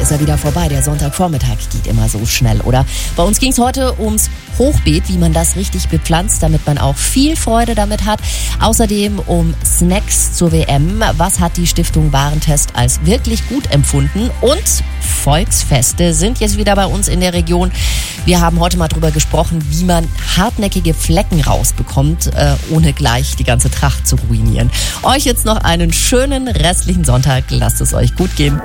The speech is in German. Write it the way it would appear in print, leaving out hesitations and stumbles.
ist er wieder vorbei. Der Sonntagvormittag geht immer so schnell, oder? Bei uns ging es heute ums Hochbeet, wie man das richtig bepflanzt, damit man auch viel Freude damit hat. Außerdem um Snacks zur WM. Was hat die Stiftung Warentest als wirklich gut empfunden? Und Volksfeste sind jetzt wieder bei uns in der Region. Wir haben heute mal drüber gesprochen, wie man hartnäckige Flecken rausbekommt, ohne gleich die ganze Tracht zu ruinieren. Euch jetzt noch einen schönen restlichen Sonntag. Lasst es euch gut gehen.